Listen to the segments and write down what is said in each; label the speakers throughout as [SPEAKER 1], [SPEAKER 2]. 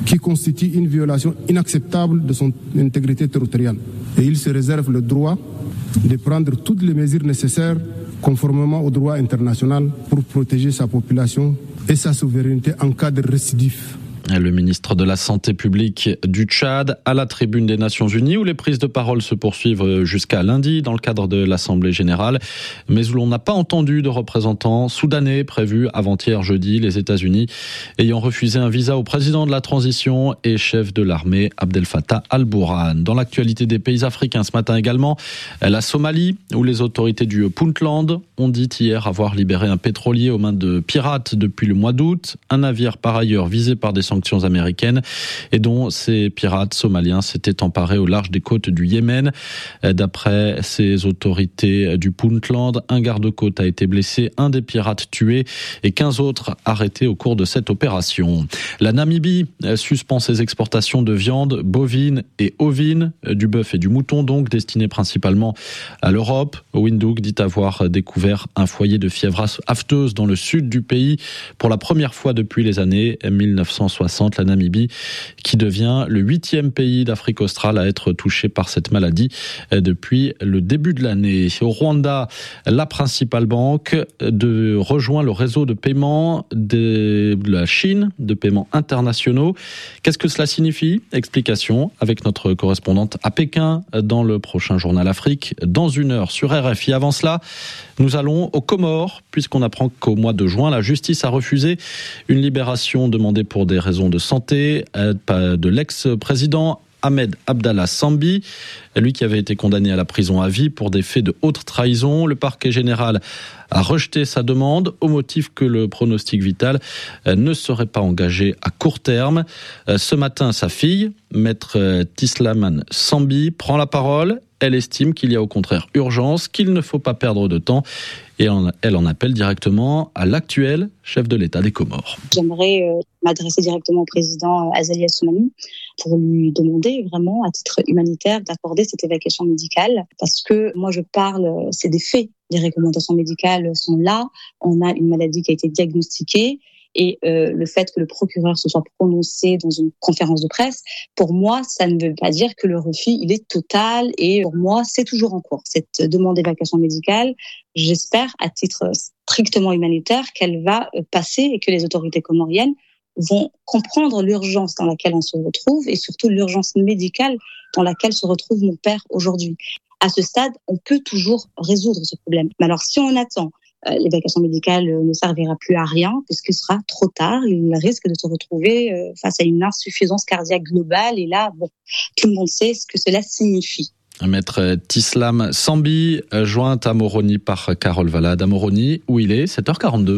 [SPEAKER 1] qui constitue une violation inacceptable de son intégrité territoriale. Et il se réserve le droit de prendre toutes les mesures nécessaires conformément au droit international pour protéger sa population et sa souveraineté en cas de récidive.
[SPEAKER 2] Le ministre de la Santé publique du Tchad à la tribune des Nations Unies où les prises de parole se poursuivent jusqu'à lundi dans le cadre de l'Assemblée générale, mais où l'on n'a pas entendu de représentants soudanais prévus avant-hier jeudi, les États-Unis ayant refusé un visa au président de la transition et chef de l'armée Abdel Fattah al-Burhan. Dans l'actualité des pays africains ce matin également, la Somalie où les autorités du Puntland ont dit hier avoir libéré un pétrolier aux mains de pirates depuis le mois d'août, un navire par ailleurs visé par des sanctions américaines et dont ces pirates somaliens s'étaient emparés au large des côtes du Yémen. D'après ces autorités du Puntland, un garde-côte a été blessé, un des pirates tué et 15 autres arrêtés au cours de cette opération. La Namibie suspend ses exportations de viande bovine et ovine, du bœuf et du mouton donc, destinées principalement à l'Europe. Windhoek dit avoir découvert un foyer de fièvre afteuse dans le sud du pays pour la première fois depuis les années 1960. La Namibie qui devient le 8e pays d'Afrique australe à être touché par cette maladie depuis le début de l'année. Au Rwanda, la principale banque rejoint le réseau de paiement de la Chine, de paiements internationaux. Qu'est-ce que cela signifie ? Explication avec notre correspondante à Pékin dans le prochain Journal Afrique dans 1 heure sur RFI. Avant cela, nous allons aux Comores puisqu'on apprend qu'au mois de juin, la justice a refusé une libération demandée pour des raisons de santé de l'ex-président Ahmed Abdallah Sambi, lui qui avait été condamné à la prison à vie pour des faits de haute trahison. Le parquet général a rejeté sa demande au motif que le pronostic vital ne serait pas engagé à court terme. Ce matin, sa fille, maître Tislaman Sambi, prend la parole. Elle estime qu'il y a au contraire urgence, qu'il ne faut pas perdre de temps et elle en appelle directement à l'actuel chef de l'État des Comores.
[SPEAKER 3] J'aimerais m'adresser directement au président Azali Assoumani pour lui demander vraiment à titre humanitaire d'accorder cette évacuation médicale parce que moi je parle, c'est des faits, les recommandations médicales sont là, on a une maladie qui a été diagnostiquée. Et le fait que le procureur se soit prononcé dans une conférence de presse, pour moi, ça ne veut pas dire que le refus, il est total. Et pour moi, c'est toujours en cours. Cette demande d'évacuation médicale, j'espère, à titre strictement humanitaire, qu'elle va passer et que les autorités comoriennes vont comprendre l'urgence dans laquelle on se retrouve et surtout l'urgence médicale dans laquelle se retrouve mon père aujourd'hui. À ce stade, on peut toujours résoudre ce problème. Mais alors, si on attend, l'évacuation médicale ne servira plus à rien puisque ce sera trop tard. Il risque de se retrouver face à une insuffisance cardiaque globale. Et là, tout le monde sait ce que cela signifie.
[SPEAKER 2] Maître Tislam Sambi, jointe à Moroni par Carole Valade. À Moroni, où il est, 7h42.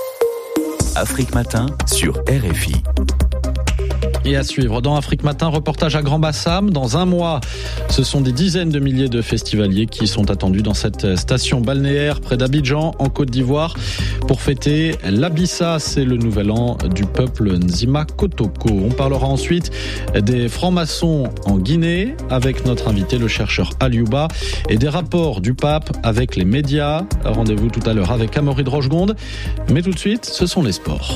[SPEAKER 4] Afrique Matin sur RFI.
[SPEAKER 2] Et à suivre dans Afrique Matin, reportage à Grand-Bassam. Dans un mois, ce sont des dizaines de milliers de festivaliers qui sont attendus dans cette station balnéaire près d'Abidjan, en Côte d'Ivoire, pour fêter l'Abissa. C'est le nouvel an du peuple Nzima Kotoko. On parlera ensuite des francs-maçons en Guinée avec notre invité, le chercheur Aliouba, et des rapports du pape avec les médias. Rendez-vous tout à l'heure avec Amaury de Rochegonde. Mais tout de suite, ce sont les sports.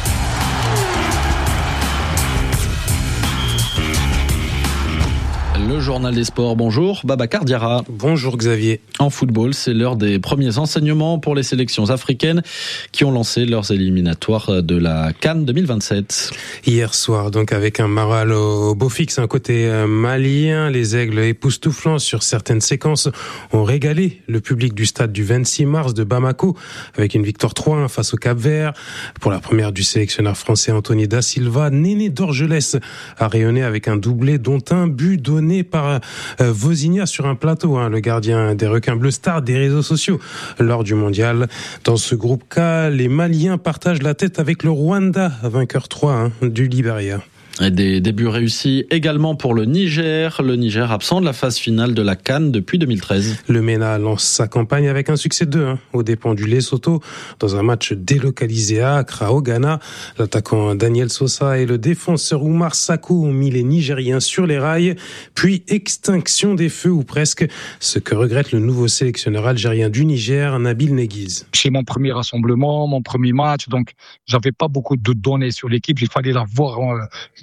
[SPEAKER 2] Le journal des sports, bonjour, Babacar Diarra.
[SPEAKER 5] Bonjour Xavier.
[SPEAKER 2] En football, c'est l'heure des premiers enseignements pour les sélections africaines qui ont lancé leurs éliminatoires de la CAN 2027.
[SPEAKER 5] Hier soir, donc avec un moral au beau fixe, un côté malien, les aigles époustouflants sur certaines séquences ont régalé le public du stade du 26 mars de Bamako avec une victoire 3-1 face au Cap-Vert. Pour la première du sélectionneur français Anthony Da Silva, Néné Dorgelès a rayonné avec un doublé dont un but donné par Vozinha sur un plateau, le gardien des requins bleus, star des réseaux sociaux lors du mondial. Dans ce groupe K, les Maliens partagent la tête avec le Rwanda, vainqueur 3 du Libéria.
[SPEAKER 2] Et des débuts réussis également pour le Niger absent de la phase finale de la CAN depuis 2013.
[SPEAKER 5] Le MENA lance sa campagne avec un succès 2 aux dépens du Lesotho dans un match délocalisé à Accra au Ghana. L'attaquant Daniel Sosa et le défenseur Oumar Sakou ont mis les Nigériens sur les rails, puis extinction des feux ou presque, ce que regrette le nouveau sélectionneur algérien du Niger, Nabil Neguiz.
[SPEAKER 6] C'est mon premier rassemblement, mon premier match, donc j'avais pas beaucoup de données sur l'équipe, il fallait la voir